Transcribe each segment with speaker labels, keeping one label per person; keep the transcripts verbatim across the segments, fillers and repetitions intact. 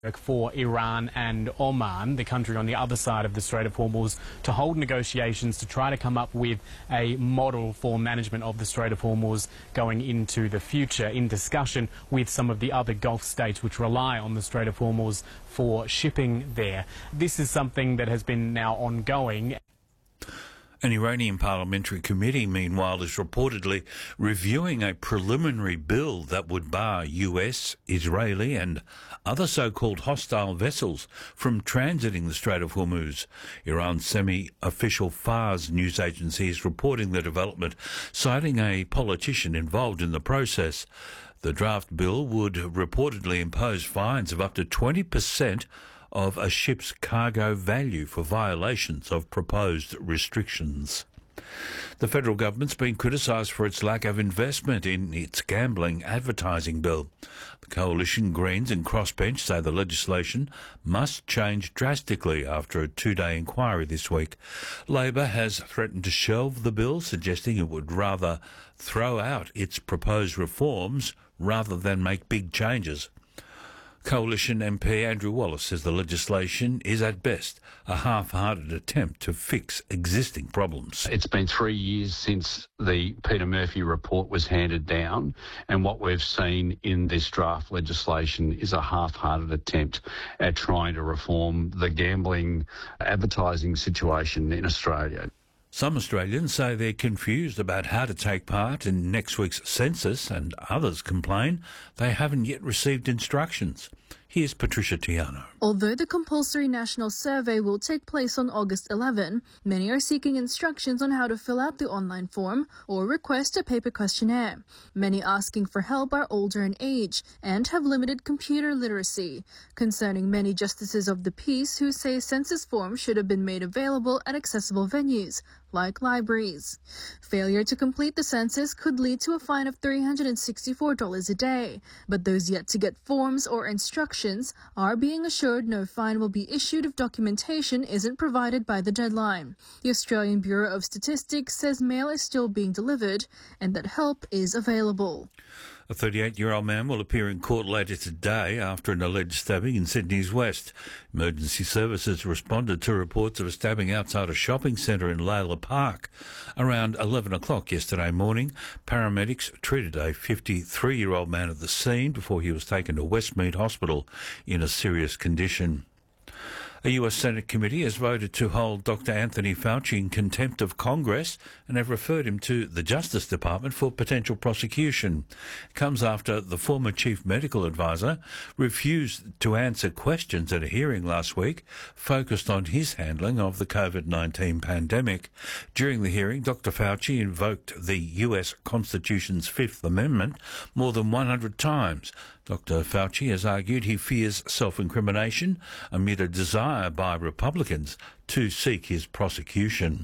Speaker 1: for Iran and Oman, the country on the other side of the Strait of Hormuz, to hold negotiations to try to come up with a model for management of the Strait of Hormuz going into the future, in discussion with some of the other Gulf states which rely on the Strait of Hormuz for shipping there. This is something that has been now ongoing.
Speaker 2: An Iranian parliamentary committee, meanwhile, is reportedly reviewing a preliminary bill that would bar U S, Israeli and other so-called hostile vessels from transiting the Strait of Hormuz. Iran's semi-official Fars news agency is reporting the development, citing a politician involved in the process. The draft bill would reportedly impose fines of up to twenty percent of a ship's cargo value for violations of proposed restrictions. The federal government's been criticised for its lack of investment in its gambling advertising bill. The Coalition, Greens and Crossbench say the legislation must change drastically after a two-day inquiry this week. Labor has threatened to shelve the bill, suggesting it would rather throw out its proposed reforms rather than make big changes. Coalition M P Andrew Wallace says the legislation is at best a half-hearted attempt to fix existing problems.
Speaker 3: It's been three years since the Peter Murphy report was handed down, and what we've seen in this draft legislation is a half-hearted attempt at trying to reform the gambling advertising situation in Australia.
Speaker 2: Some Australians say they're confused about how to take part in next week's census, and others complain they haven't yet received instructions. Here's Patricia Tiano.
Speaker 4: Although the compulsory national survey will take place on August eleventh, many are seeking instructions on how to fill out the online form or request a paper questionnaire. Many asking for help are older in age and have limited computer literacy, concerning many justices of the peace who say census forms should have been made available at accessible venues, like libraries. Failure to complete the census could lead to a fine of three hundred sixty-four dollars a day, but those yet to get forms or instructions are being assured no fine will be issued if documentation isn't provided by the deadline. The Australian Bureau of Statistics says mail is still being delivered and that help is available.
Speaker 2: A thirty-eight-year-old man will appear in court later today after an alleged stabbing in Sydney's West. Emergency services responded to reports of a stabbing outside a shopping centre in Layla Park. Around eleven o'clock yesterday morning, paramedics treated a fifty-three-year-old man at the scene before he was taken to Westmead Hospital in a serious condition. A U S Senate committee has voted to hold Doctor Anthony Fauci in contempt of Congress and have referred him to the Justice Department for potential prosecution. It comes after the former chief medical advisor refused to answer questions at a hearing last week focused on his handling of the COVID nineteen pandemic. During the hearing, Doctor Fauci invoked the U S Constitution's Fifth Amendment more than one hundred times. Doctor Fauci has argued he fears self-incrimination amid a desire by Republicans to seek his prosecution.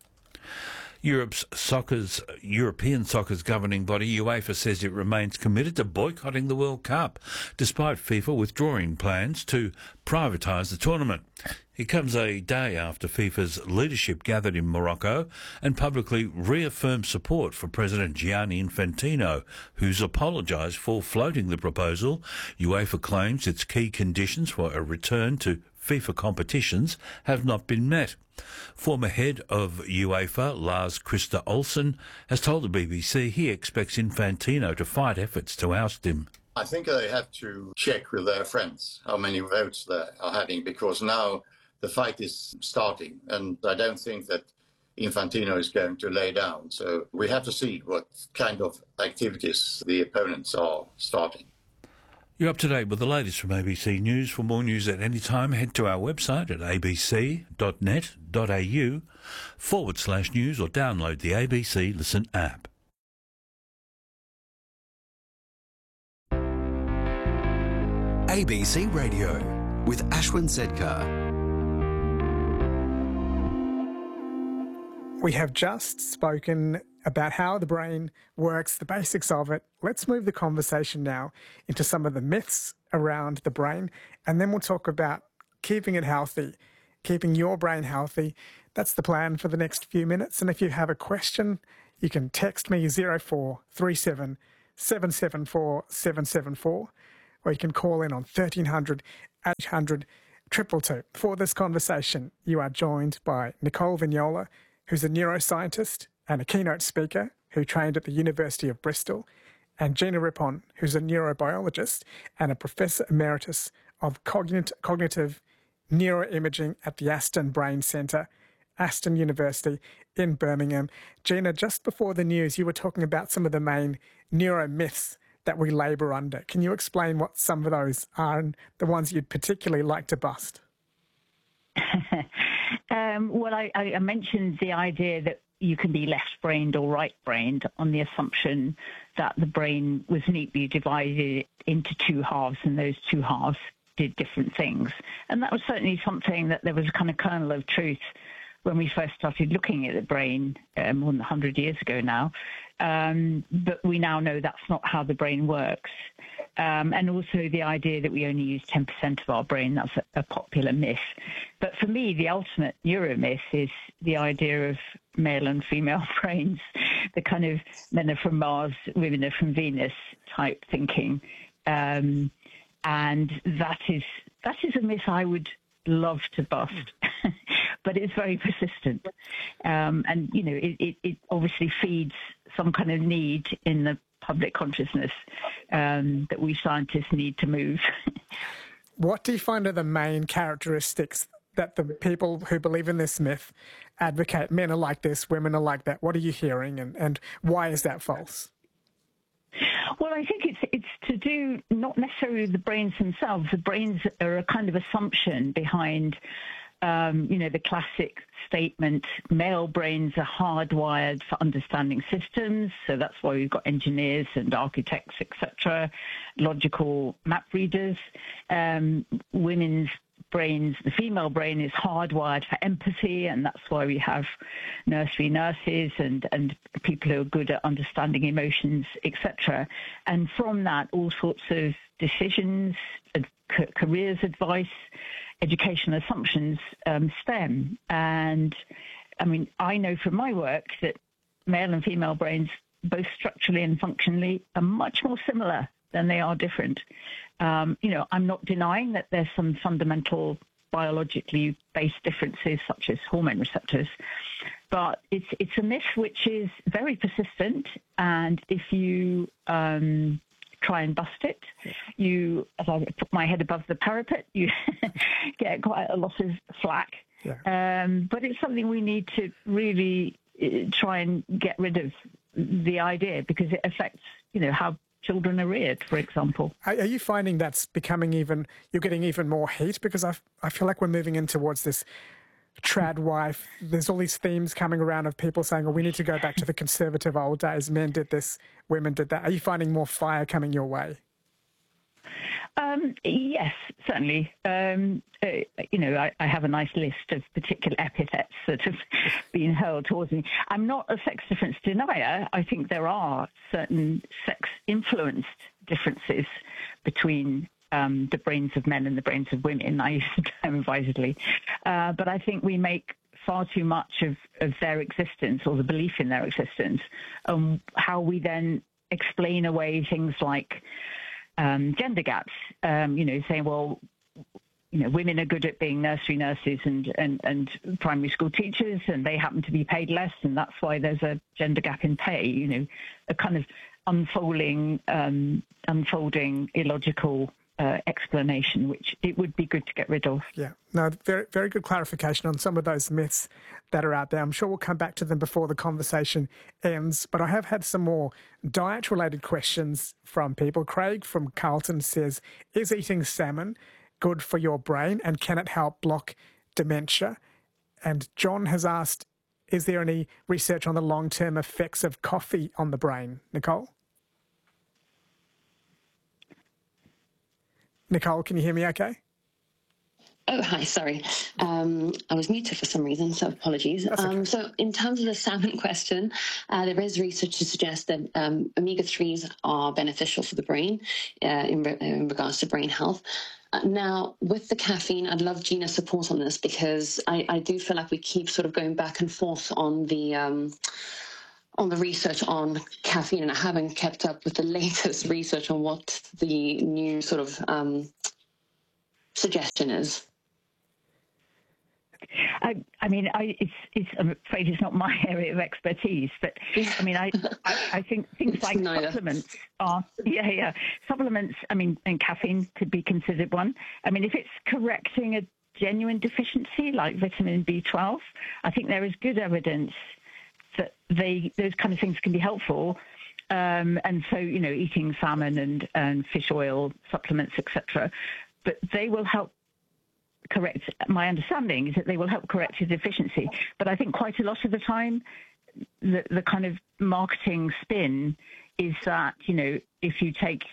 Speaker 2: Europe's soccer's, European soccer's governing body, UEFA, says it remains committed to boycotting the World Cup, despite FIFA withdrawing plans to privatise the tournament. It comes a day after FIFA's leadership gathered in Morocco and publicly reaffirmed support for President Gianni Infantino, who's apologised for floating the proposal. UEFA claims its key conditions for a return to FIFA competitions have not been met. Former head of UEFA, Lars Christer Olsen, has told the B B C he expects Infantino to fight efforts to oust him.
Speaker 5: I think they have to check with their friends how many votes they are having, because now the fight is starting, and I don't think that Infantino is going to lay down. So we have to see what kind of activities the opponents are starting.
Speaker 2: You're up to date with the latest from A B C News. For more news at any time, head to our website at abc.net.au forward slash news or download the A B C Listen app.
Speaker 6: A B C Radio with Ashwin Sedkar.
Speaker 7: We have just spoken about how the brain works, the basics of it. Let's move the conversation now into some of the myths around the brain, and then we'll talk about keeping it healthy, keeping your brain healthy. That's the plan for the next few minutes. And if you have a question, you can text me zero four three seven seven seven four seven seven four. or you can call in on thirteen hundred, eight hundred, two two two. For this conversation, you are joined by Nicole Vignola, who's a neuroscientist and a keynote speaker who trained at the University of Bristol, and Gina Rippon, who's a neurobiologist and a professor emeritus of cognit- cognitive neuroimaging at the Aston Brain Centre, Aston University in Birmingham. Gina, just before the news, you were talking about some of the main neuromyths that we labour under. Can you explain what some of those are and the ones you'd particularly like to bust?
Speaker 8: um, well, I, I mentioned the idea that you can be left-brained or right-brained on the assumption that the brain was neatly divided into two halves, and those two halves did different things. And that was certainly something that there was a kind of kernel of truth when we first started looking at the brain uh, more than one hundred years ago now. Um, but we now know that's not how the brain works. Um, and also the idea that we only use ten percent of our brain, that's a, a popular myth. But for me, the ultimate neuromyth is the idea of male and female brains, the kind of men are from Mars, women are from Venus type thinking. Um, and that is that is a myth I would love to bust, but it's very persistent. Um, and, you know, it, it, it obviously feeds some kind of need in the public consciousness um, that we scientists need to move.
Speaker 7: What do you find are the main characteristics that the people who believe in this myth advocate? Men are like this, women are like that. What are you hearing, and, and why is that false?
Speaker 8: Well, I think it's it's to do not necessarily with the brains themselves. The brains are a kind of assumption behind, um, you know, the classic statement, male brains are hardwired for understanding systems. So that's why we've got engineers and architects, et cetera, logical map readers. Um, women's brains, the female brain is hardwired for empathy, and that's why we have nursery nurses and, and people who are good at understanding emotions, et cetera. And from that, all sorts of decisions, careers advice, educational assumptions um, stem. And, I mean, I know from my work that male and female brains, both structurally and functionally, are much more similar than they are different. Um, you know, I'm not denying that there's some fundamental biologically based differences, such as hormone receptors, but it's it's a myth which is very persistent. And if you um, try and bust it, you, as I put my head above the parapet, you get quite a lot of flack. Yeah. Um, but it's something we need to really uh, try and get rid of, the idea, because it affects, you know, how children are reared, for example.
Speaker 7: Are you finding that's becoming even, you're getting even more heat? Because I I feel like we're moving in towards this trad wife. There's all these themes coming around of people saying, oh, we need to go back to the conservative old days. Men did this, women did that. Are you finding more fire coming your way?
Speaker 8: Um, yes, certainly. Um, uh, you know, I, I have a nice list of particular epithets that have been hurled towards me. I'm not a sex difference denier. I think there are certain sex-influenced differences between um, the brains of men and the brains of women. I use the term advisedly. Uh, but I think we make far too much of, of their existence, or the belief in their existence, um, how we then explain away things like Um, gender gaps, um, you know, saying, well, you know, women are good at being nursery nurses and, and, and primary school teachers, and they happen to be paid less, and that's why there's a gender gap in pay, you know, a kind of unfolding, um, unfolding illogical uh, explanation, which it would be good to get rid of.
Speaker 7: Yeah, no, very, very good clarification on some of those myths that are out there. I'm sure we'll come back to them before the conversation ends, but I have had some more diet-related questions from people. Craig from Carlton says, is eating salmon good for your brain, and can it help block dementia? And John has asked, is there any research on the long-term effects of coffee on the brain? Nicole? Nicole, can you hear me okay?
Speaker 9: Oh, hi, sorry. Um, I was muted for some reason, so apologies. Okay. Um, so in terms of the salmon question, uh, there is research to suggest that um, omega threes are beneficial for the brain uh, in, re- in regards to brain health. Uh, now, with the caffeine, I'd love Gina's support on this, because I, I do feel like we keep sort of going back and forth on the... Um, on the research on caffeine, and I haven't kept up with the latest research on what the new sort of um, suggestion is.
Speaker 8: I, I mean, I, it's, it's, I'm afraid it's not my area of expertise, but I mean, I, I, I think things
Speaker 9: It's
Speaker 8: like
Speaker 9: neither.
Speaker 8: supplements are, yeah, yeah, supplements, I mean, and caffeine could be considered one. I mean, if it's correcting a genuine deficiency like vitamin B twelve, I think there is good evidence that they, those kind of things can be helpful. Um, and so, you know, eating salmon and, and fish oil supplements, et cetera, but they will help correct, my understanding is that they will help correct your deficiency. But I think quite a lot of the time, the, the kind of marketing spin is that, you know, if you take,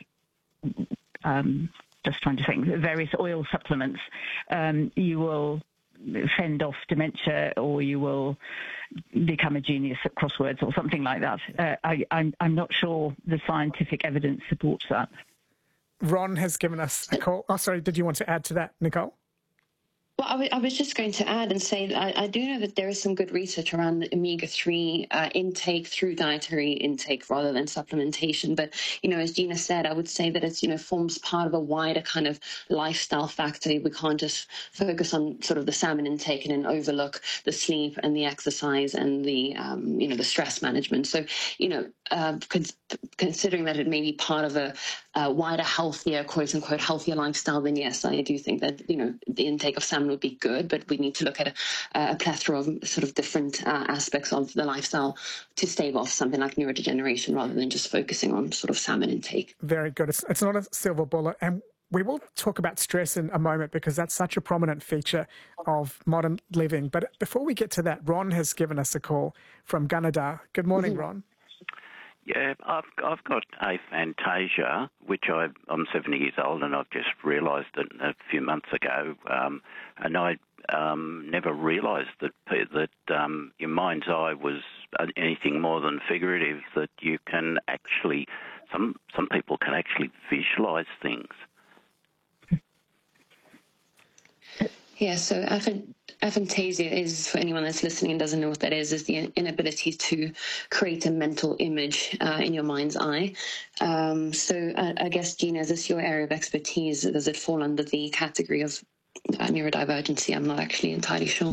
Speaker 8: um, just trying to think, various oil supplements, um, you will fend off dementia, or you will become a genius at crosswords or something like that. Uh, I, I'm, I'm not sure the scientific evidence supports that.
Speaker 7: Ron has given us a call. Oh, sorry, did you want to add to that, Nicole?
Speaker 9: Well, I, w- I was just going to add and say that I, I do know that there is some good research around the omega three uh, intake through dietary intake rather than supplementation. But, you know, as Gina said, I would say that it's, you know, forms part of a wider kind of lifestyle factor. We can't just focus on sort of the salmon intake and then overlook the sleep and the exercise and the, um, you know, the stress management. So, you know, uh, con- considering that it may be part of a, a wider, healthier, quote unquote, healthier lifestyle, then yes, I do think that, you know, the intake of salmon would be good, but we need to look at a, a plethora of sort of different uh, aspects of the lifestyle to stave off something like neurodegeneration rather than just focusing on sort of salmon intake.
Speaker 7: Very good. It's, it's not a silver bullet. And we will talk about stress in a moment because that's such a prominent feature of modern living. But before we get to that, Ron has given us a call from Gunnedah. Good morning, mm-hmm. Ron.
Speaker 10: Yeah, I've I've got aphantasia, which I, I'm seventy years old, and I've just realised it a few months ago. Um, and I um, never realised that that um, your mind's eye was anything more than figurative. That you can actually, some some people can actually visualise things.
Speaker 9: Yeah, so aphantasia is, for anyone that's listening and doesn't know what that is, is the inability to create a mental image uh, in your mind's eye. Um, so I, I guess, Gina, is this your area of expertise? Does it fall under the category of uh, neurodivergency? I'm not actually entirely sure.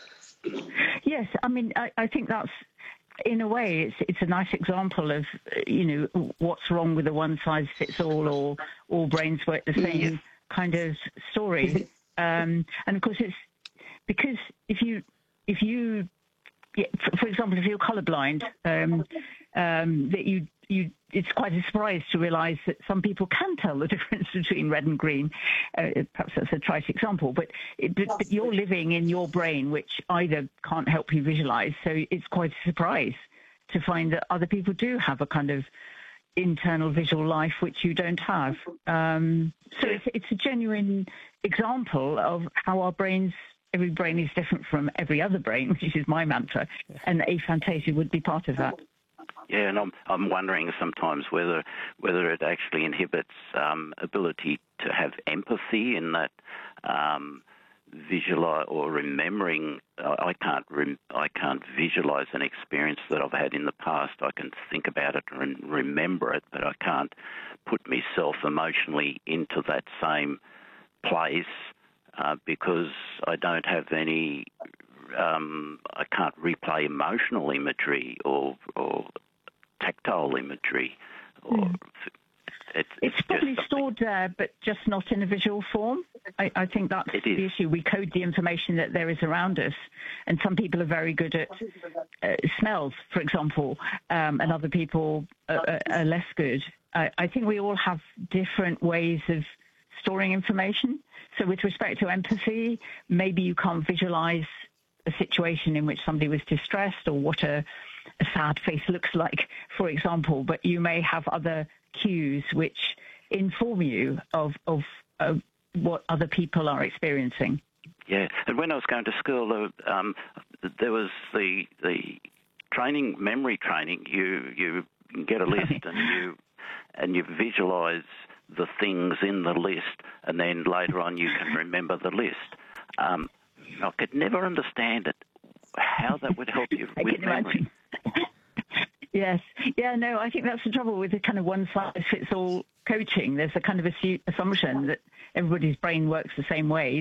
Speaker 8: Yes, I mean, I, I think that's, in a way, it's it's a nice example of, you know, what's wrong with the one-size-fits-all or all brains work the same yeah. kind of story. Um, and of course, it's because if you, if you, yeah, for, for example, if you're colourblind, um, um, that you, you, it's quite a surprise to realise that some people can tell the difference between red and green. Uh, perhaps that's a trite example, but, it, but, but you're living in your brain, which either can't help you visualise. So it's quite a surprise to find that other people do have a kind of internal visual life which you don't have. Um, so it's, it's a genuine example of how our brains, every brain is different from every other brain, which is my mantra, and aphantasia would be part of that.
Speaker 10: Yeah, and I'm I'm wondering sometimes whether whether it actually inhibits um, ability to have empathy in that um, visualize or remembering. I can't rem, I can't visualize an experience that I've had in the past. I can think about it and remember it, but I can't put myself emotionally into that same place uh, because I don't have any. Um, I can't replay emotional imagery or or tactile imagery. Or
Speaker 8: mm.
Speaker 10: it's,
Speaker 8: it's, it's probably stored there, but just not in a visual form. I, I think that's the issue. We code the information that there is around us, and some people are very good at uh, smells, for example, um, and other people are, are less good. I, I think we all have different ways of storing information. So with respect to empathy, maybe you can't visualize a situation in which somebody was distressed or what a, a sad face looks like, for example, but you may have other cues which inform you of, of, of what other people are experiencing.
Speaker 10: Yeah, and when I was going to school, um, there was the the training, memory training. You you get a list and you and you visualise the things in the list, and then later on you can remember the list. Um, I could never understand it, how that would help you
Speaker 8: I
Speaker 10: with
Speaker 8: can
Speaker 10: memory.
Speaker 8: imagine. Yes. Yeah, no, I think that's the trouble with the kind of one-size-fits-all coaching. There's a kind of assu- assumption that everybody's brain works the same way.